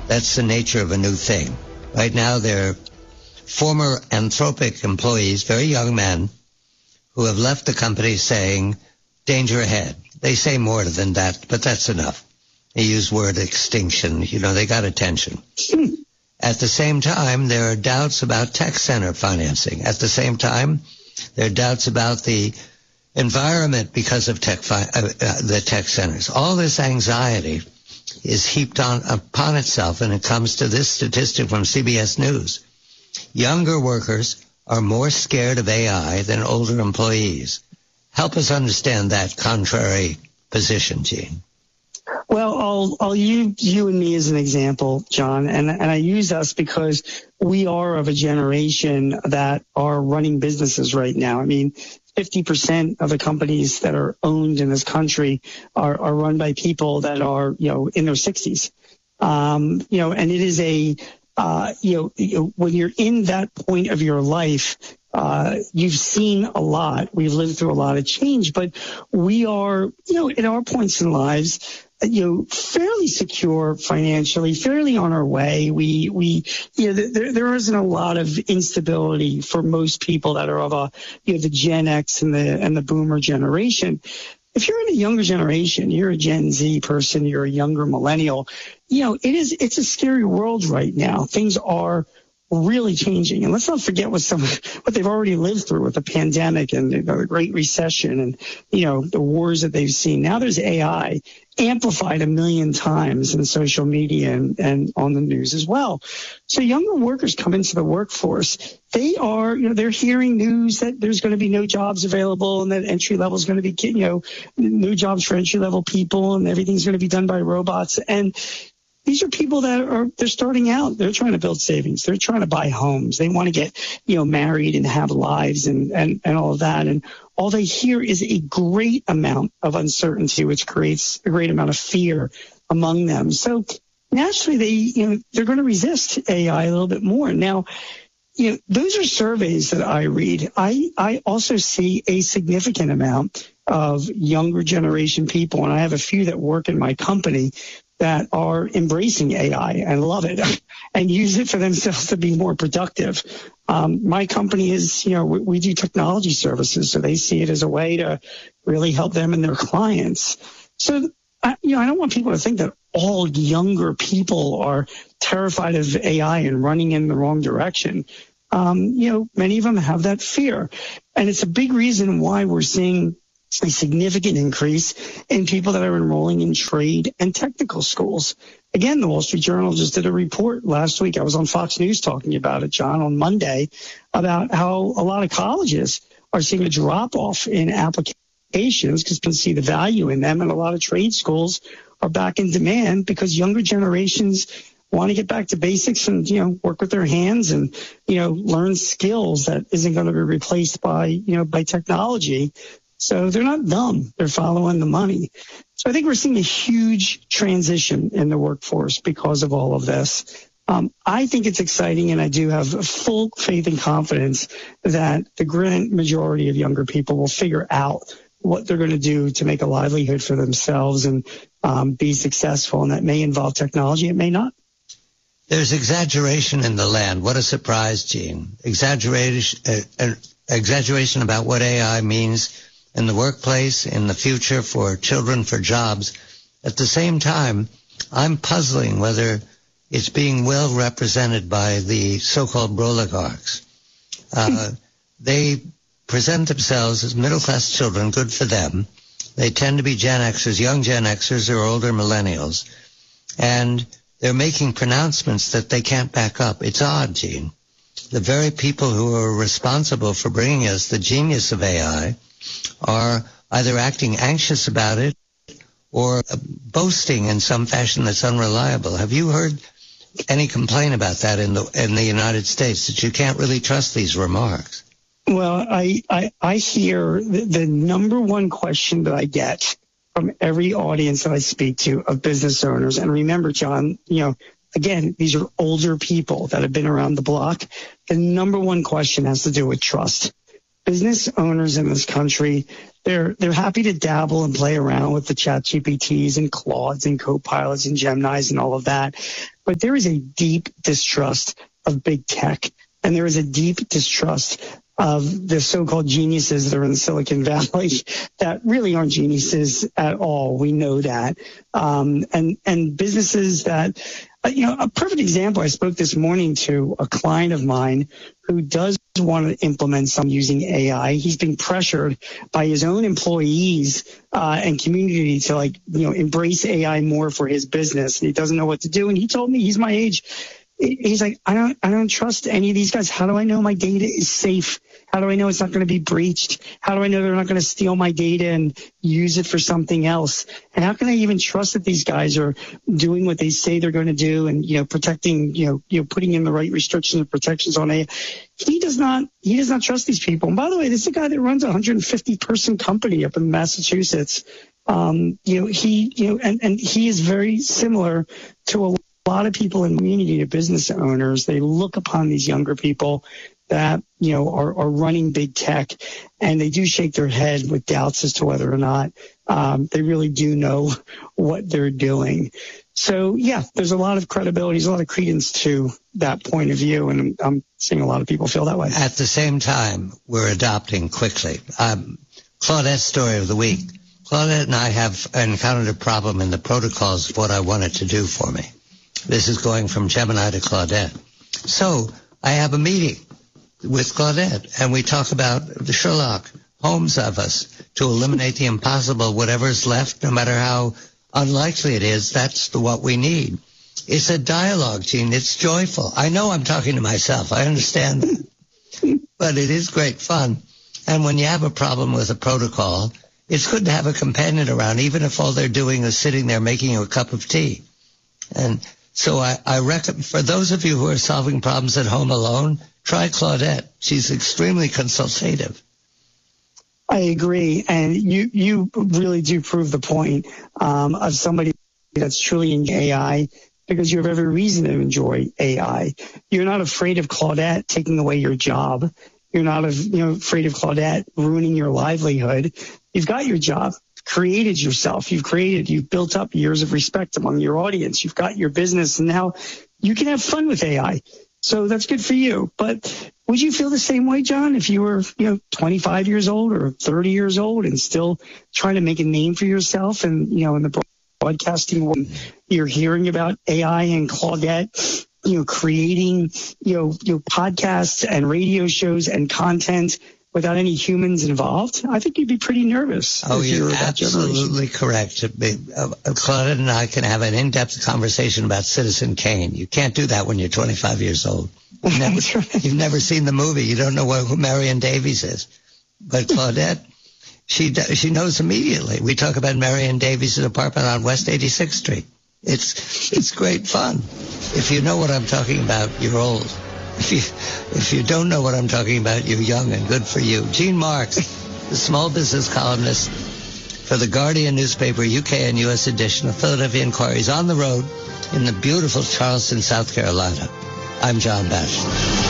That's the nature of a new thing. Right now, they're former Anthropic employees, very young men, who have left the company saying, danger ahead. They say more than that, but that's enough. They use word extinction. They got attention. At the same time, there are doubts about tech center financing. At the same time, there are doubts about the environment because of the tech centers. All this anxiety is heaped upon itself, and it comes to this statistic from CBS News. Younger workers are more scared of AI than older employees. Help us understand that contrary position, Gene. Well, I'll use you and me as an example, John, and I use us because we are of a generation that are running businesses right now. 50% of the companies that are owned in this country are run by people that are, in their 60s. And it is when you're in that point of your life, you've seen a lot. We've lived through a lot of change, but we are, in our points in lives, fairly secure financially, fairly on our way. There isn't a lot of instability for most people that are of the Gen X and the Boomer generation. If you're in a younger generation, you're a Gen Z person, you're a younger millennial, it's a scary world right now. Things are really changing. And let's not forget what they've already lived through with the pandemic and the Great Recession and, the wars that they've seen. Now there's AI amplified 1 million times in social media and on the news as well. So younger workers come into the workforce. They are, they're hearing news that there's going to be no jobs available and that entry level is going to be, no jobs for entry level people and everything's going to be done by robots. And these are people they're starting out. They're trying to build savings. They're trying to buy homes. They want to get, married and have lives and all of that. And all they hear is a great amount of uncertainty, which creates a great amount of fear among them. So naturally, they're going to resist AI a little bit more. Now, those are surveys that I read. I also see a significant amount of younger generation people, and I have a few that work in my company that are embracing AI and love it and use it for themselves to be more productive. My company is, we do technology services, so they see it as a way to really help them and their clients. So, I don't want people to think that all younger people are terrified of AI and running in the wrong direction. Many of them have that fear. And it's a big reason why we're seeing a significant increase in people that are enrolling in trade and technical schools. Again, the Wall Street Journal just did a report last week. I was on Fox News talking about it, John, on Monday, about how a lot of colleges are seeing a drop-off in applications because people see the value in them, and a lot of trade schools are back in demand because younger generations want to get back to basics and, work with their hands and, learn skills that isn't going to be replaced by technology. So they're not dumb. They're following the money. So I think we're seeing a huge transition in the workforce because of all of this. I think it's exciting, and I do have full faith and confidence that the great majority of younger people will figure out what they're going to do to make a livelihood for themselves and be successful. And that may involve technology. It may not. There's exaggeration in the land. What a surprise, Gene. Exaggeration about what AI means in the workplace, in the future, for children, for jobs. At the same time, I'm puzzling whether it's being well represented by the so-called oligarchs. They present themselves as middle-class children, good for them. They tend to be Gen Xers, young Gen Xers or older millennials. And they're making pronouncements that they can't back up. It's odd, Gene. The very people who are responsible for bringing us the genius of AI are either acting anxious about it or boasting in some fashion that's unreliable. Have you heard any complaint about that in the United States, that you can't really trust these remarks? Well, I hear the number one question that I get from every audience that I speak to of business owners. And remember, John, again, these are older people that have been around the block. The number one question has to do with trust. Business owners in this country they're happy to dabble and play around with the ChatGPTs and Claudes and Copilots and Geminis and all of that. But there is a deep distrust of big tech, and there is a deep distrust of the so-called geniuses that are in Silicon Valley that really aren't geniuses at all. We know that. And businesses that, a perfect example, I spoke this morning to a client of mine who does want to implement some using AI. He's being pressured by his own employees and community to embrace AI more for his business. And he doesn't know what to do. And he told me, he's my age. He's like, I don't trust any of these guys. How do I know my data is safe? How do I know it's not going to be breached? How do I know they're not going to steal my data and use it for something else? And how can I even trust that these guys are doing what they say they're going to do and, protecting, putting in the right restrictions and protections on AI? He does not trust these people. And by the way, this is a guy that runs a 150 person company up in Massachusetts. And he is very similar to a lot of people in the community, to business owners. They look upon these younger people that, are running big tech, and they do shake their head with doubts as to whether or not they really do know what they're doing. So, yeah, there's a lot of credibility, there's a lot of credence to that point of view, and I'm seeing a lot of people feel that way. At the same time, we're adopting quickly. Claudette's story of the week. Claudette and I have encountered a problem in the protocols of what I want it to do for me. This is going from Gemini to Claudette. So I have a meeting with Claudette, and we talk about the Sherlock Holmes of us to eliminate the impossible. Whatever's left, no matter how unlikely it is, that's what we need. It's a dialogue, Gene. It's joyful. I know I'm talking to myself. I understand that. But it is great fun. And when you have a problem with a protocol, it's good to have a companion around, even if all they're doing is sitting there making you a cup of tea. And so I recommend, for those of you who are solving problems at home alone, try Claudette. She's extremely consultative. I agree. And you really do prove the point of somebody that's truly in AI, because you have every reason to enjoy AI. You're not afraid of Claudette taking away your job. You're not afraid of Claudette ruining your livelihood. You've got your job. Created yourself. You've built up years of respect among your audience. You've got your business, and now you can have fun with AI. So that's good for you. But would you feel the same way, John, if you were, 25 years old or 30 years old and still trying to make a name for yourself and, in the broadcasting world, you're hearing about AI and Claudette, creating, podcasts and radio shows and content without any humans involved? I think you'd be pretty nervous. Oh, you're absolutely correct. Claudette and I can have an in-depth conversation about Citizen Kane. You can't do that when you're 25 years old. You've never seen the movie. You don't know who Marion Davies is. But Claudette, she knows immediately. We talk about Marion Davies' apartment on West 86th Street. It's great fun. If you know what I'm talking about, you're old. If you don't know what I'm talking about, you're young, and good for you. Gene Marks, the small business columnist for the Guardian newspaper, UK and US edition of Philadelphia Inquiry, is on the road in the beautiful Charleston, South Carolina. I'm John Batchelor.